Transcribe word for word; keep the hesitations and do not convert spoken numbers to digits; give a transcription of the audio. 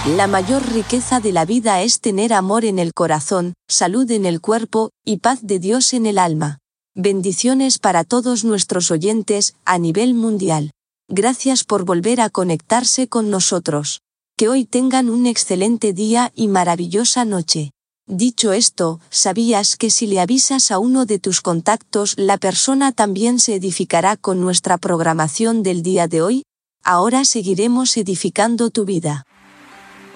La mayor riqueza de la vida es tener amor en el corazón, salud en el cuerpo, y paz de Dios en el alma. Bendiciones para todos nuestros oyentes, a nivel mundial. Gracias por volver a conectarse con nosotros. Que hoy tengan un excelente día y maravillosa noche. Dicho esto, ¿sabías que si le avisas a uno de tus contactos, la persona también se edificará con nuestra programación del día de hoy? Ahora seguiremos edificando tu vida.